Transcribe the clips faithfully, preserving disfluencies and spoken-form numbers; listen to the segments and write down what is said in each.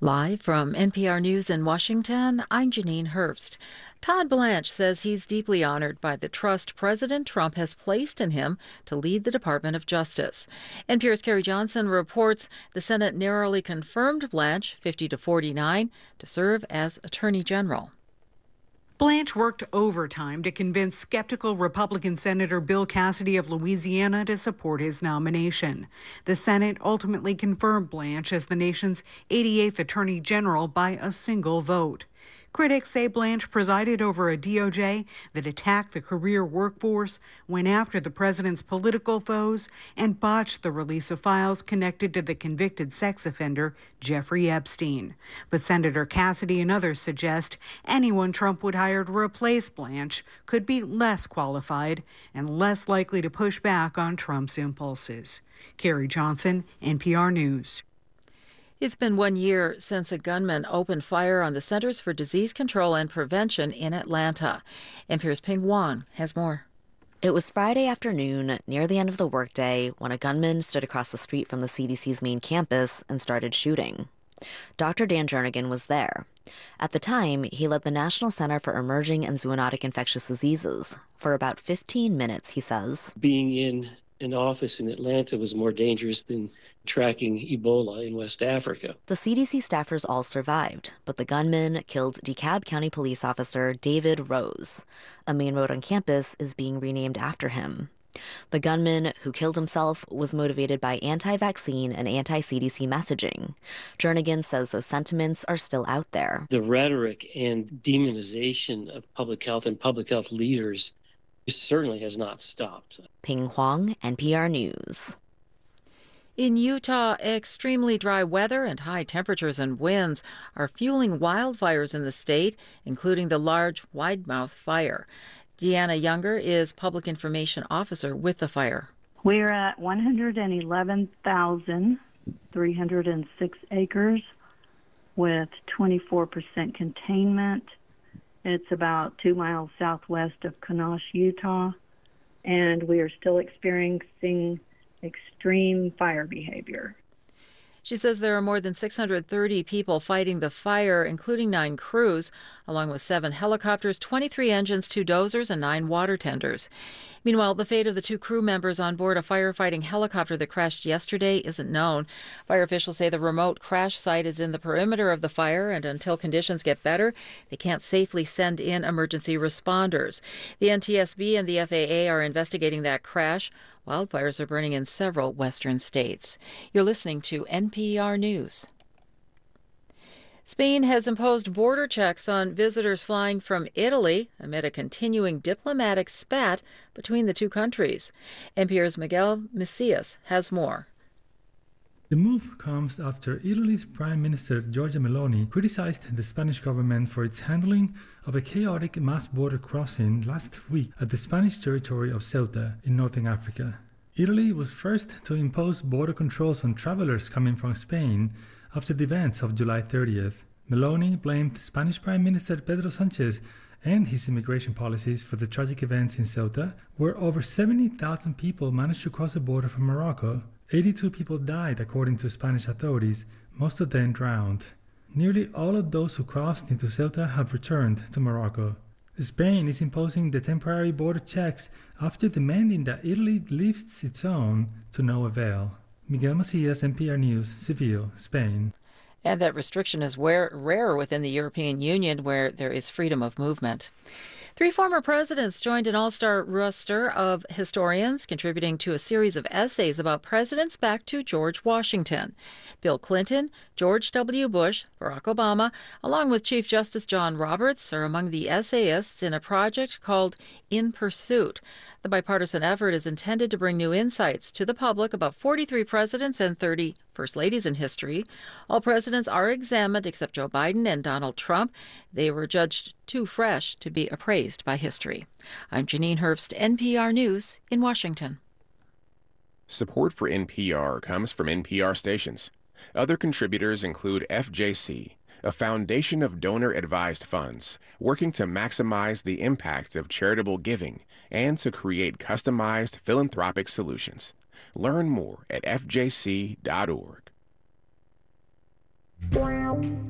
Live from N P R News in Washington, I'm Janine Herbst. Todd Blanche says he's deeply honored by the trust President Trump has placed in him to lead the Department of Justice. N P R's Carrie Johnson reports the Senate narrowly confirmed Blanche, fifty to forty-nine, to serve as Attorney General. Blanche worked overtime to convince skeptical Republican Senator Bill Cassidy of Louisiana to support his nomination. The Senate ultimately confirmed Blanche as the nation's eighty-eighth Attorney General by a single vote. Critics say Blanche presided over a D O J that attacked the career workforce, went after the president's political foes, and botched the release of files connected to the convicted sex offender Jeffrey Epstein. But Senator Cassidy and others suggest anyone Trump would hire to replace Blanche could be less qualified and less likely to push back on Trump's impulses. Carrie Johnson, N P R News. It's been one year since a gunman opened fire on the Centers for Disease Control and Prevention in Atlanta. N P R's Ping Wong has more. It was Friday afternoon, near the end of the workday, when a gunman stood across the street from the C D C's main campus and started shooting. Doctor Dan Jernigan was there. At the time, he led the National Center for Emerging and Zoonotic Infectious Diseases. For about fifteen minutes, he says. Being in an office in Atlanta was more dangerous than tracking Ebola in West Africa. The C D C staffers all survived, but the gunman killed DeKalb County police officer David Rose. A main road on campus is being renamed after him. The gunman who killed himself was motivated by anti-vaccine and anti-C D C messaging. Jernigan says those sentiments are still out there. The rhetoric and demonization of public health and public health leaders certainly has not stopped. Ping Huang, N P R News. In Utah, extremely dry weather and high temperatures and winds are fueling wildfires in the state, including the large Widemouth fire. Deanna Younger is Public Information Officer with the fire. We're at one hundred eleven thousand three hundred six acres with twenty-four percent containment. It's about two miles southwest of Kanosh, Utah, and we are still experiencing extreme fire behavior. She says there are more than six hundred thirty people fighting the fire, including nine crews, along with seven helicopters, twenty-three engines, two dozers, and nine water tenders. Meanwhile, the fate of the two crew members on board a firefighting helicopter that crashed yesterday isn't known. Fire officials say the remote crash site is in the perimeter of the fire, and until conditions get better, they can't safely send in emergency responders. The N T S B and the F A A are investigating that crash. Wildfires are burning in several western states. You're listening to N P R News. Spain has imposed border checks on visitors flying from Italy amid a continuing diplomatic spat between the two countries. N P R's Miguel Macias has more. The move comes after Italy's Prime Minister Giorgia Meloni criticized the Spanish government for its handling of a chaotic mass border crossing last week at the Spanish territory of Ceuta in northern Africa. Italy was first to impose border controls on travelers coming from Spain after the events of July thirtieth. Meloni blamed Spanish Prime Minister Pedro Sanchez and his immigration policies for the tragic events in Ceuta, where over seventy thousand people managed to cross the border from Morocco. eighty-two people died, according to Spanish authorities, most of them drowned. Nearly all of those who crossed into Ceuta have returned to Morocco. Spain is imposing the temporary border checks after demanding that Italy lifts its own to no avail. Miguel Macias, N P R News, Seville, Spain. And that restriction is rare, rare within the European Union, where there is freedom of movement. Three former presidents joined an all-star roster of historians contributing to a series of essays about presidents back to George Washington. Bill Clinton, George W. Bush, Barack Obama, along with Chief Justice John Roberts, are among the essayists in a project called In Pursuit. The bipartisan effort is intended to bring new insights to the public about forty-three presidents and thirty first ladies in history. All presidents are examined except Joe Biden and Donald Trump. They were judged too fresh to be appraised by history. I'm Janine Herbst, N P R News in Washington. Support for N P R comes from N P R stations. Other contributors include F J C, a foundation of donor-advised funds working to maximize the impact of charitable giving and to create customized philanthropic solutions. Learn more at F J C dot org.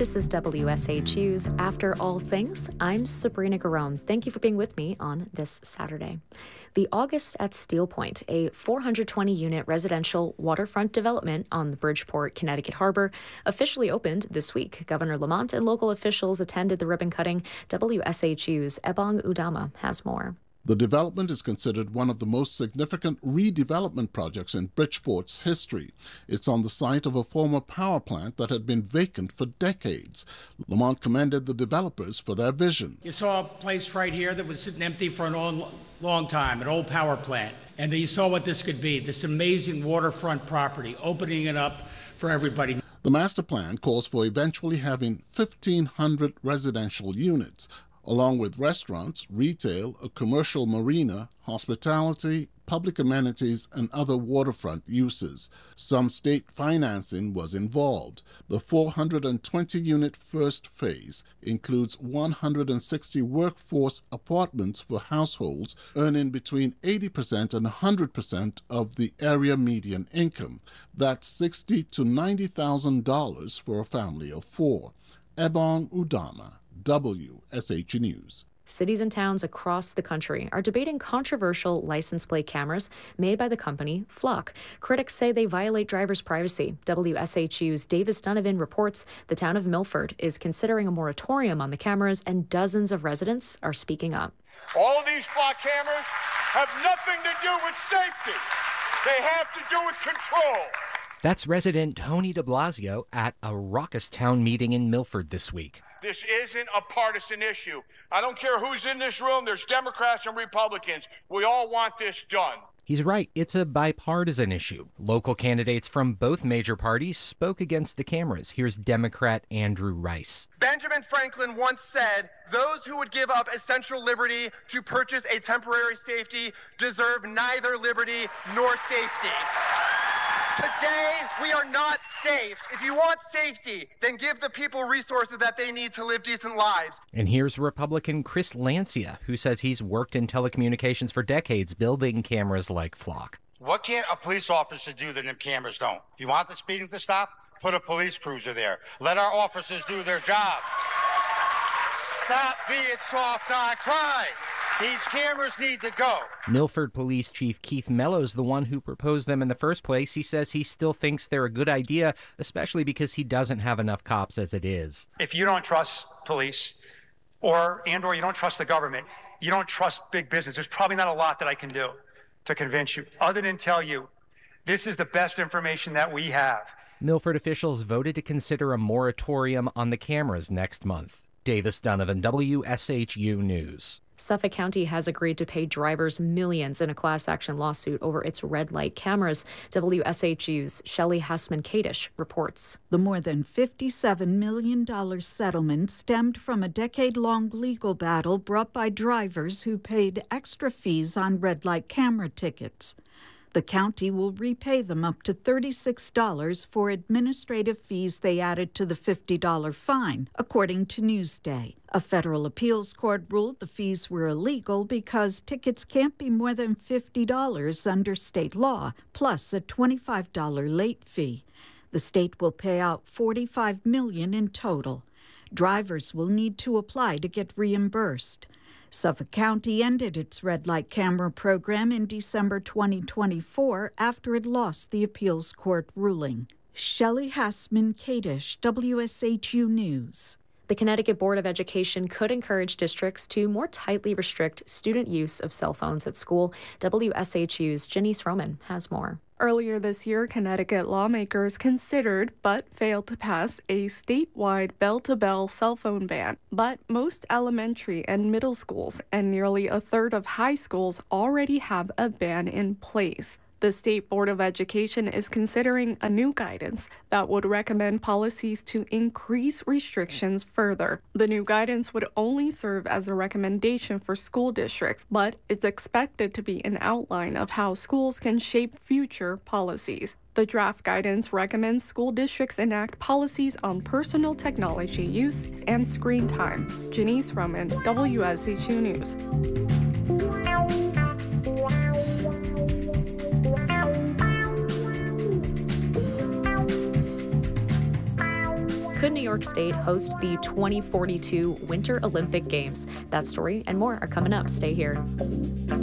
This is W S H U's After All Things. I'm Sabrina Garone. Thank you for being with me on this Saturday. The August at Steel Point, a four hundred twenty unit residential waterfront development on the Bridgeport, Connecticut harbor, officially opened this week. Governor Lamont and local officials attended the ribbon cutting. W S H U's Ebong Udama has more. The development is considered one of the most significant redevelopment projects in Bridgeport's history. It's on the site of a former power plant that had been vacant for decades. Lamont commended the developers for their vision. You saw a place right here that was sitting empty for a long, long time, an old power plant. And you saw what this could be, this amazing waterfront property, opening it up for everybody. The master plan calls for eventually having fifteen hundred residential units, along with restaurants, retail, a commercial marina, hospitality, public amenities, and other waterfront uses. Some state financing was involved. The four hundred twenty unit first phase includes one hundred sixty workforce apartments for households earning between eighty percent and one hundred percent of the area median income. That's sixty thousand to ninety thousand dollars for a family of four. Ebong Udama, W S H News. Cities and towns across the country are debating controversial license plate cameras made by the company Flock. Critics say they violate drivers' privacy. W S H U's Davis Donovan reports the town of Milford is considering a moratorium on the cameras, and dozens of residents are speaking up. All of these Flock cameras have nothing to do with safety. They have to do with control. That's resident Tony de Blasio at a raucous town meeting in Milford this week. This isn't a partisan issue. I don't care who's in this room. There's Democrats and Republicans. We all want this done. He's right. It's a bipartisan issue. Local candidates from both major parties spoke against the cameras. Here's Democrat Andrew Rice. Benjamin Franklin once said, "Those who would give up essential liberty to purchase a temporary safety deserve neither liberty nor safety." Today, we are not safe. If you want safety, then give the people resources that they need to live decent lives. And here's Republican Chris Lancia, who says he's worked in telecommunications for decades, building cameras like Flock. What can't a police officer do that them cameras don't? You want the speeding to stop? Put a police cruiser there. Let our officers do their job. Stop being soft on crime. These cameras need to go. Milford Police Chief Keith Mello's the one who proposed them in the first place. He says he still thinks they're a good idea, especially because he doesn't have enough cops as it is. If you don't trust police or and or you don't trust the government, you don't trust big business, there's probably not a lot that I can do to convince you, other than tell you this is the best information that we have. Milford officials voted to consider a moratorium on the cameras next month. Davis Donovan, W S H U News. Suffolk County has agreed to pay drivers millions in a class action lawsuit over its red light cameras. W S H U's Shelley Hassman-Kadish reports. The more than fifty-seven million dollars settlement stemmed from a decade-long legal battle brought by drivers who paid extra fees on red light camera tickets. The county will repay them up to thirty-six dollars for administrative fees they added to the fifty dollars fine, according to Newsday. A federal appeals court ruled the fees were illegal because tickets can't be more than fifty dollars under state law, plus a twenty-five dollars late fee. The state will pay out forty-five million dollars in total. Drivers will need to apply to get reimbursed. Suffolk County ended its red light camera program in December twenty twenty-four after it lost the appeals court ruling. Shelley Hassman-Kadish, W S H U News. The Connecticut Board of Education could encourage districts to more tightly restrict student use of cell phones at school. W S H U's Janice Roman has more. Earlier this year, Connecticut lawmakers considered but failed to pass a statewide bell-to-bell cell phone ban. But most elementary and middle schools and nearly a third of high schools already have a ban in place. The State Board of Education is considering a new guidance that would recommend policies to increase restrictions further. The new guidance would only serve as a recommendation for school districts, but it's expected to be an outline of how schools can shape future policies. The draft guidance recommends school districts enact policies on personal technology use and screen time. Janice Roman, W S H U News. Could New York State host the twenty forty-two Winter Olympic Games? That story and more are coming up. Stay here.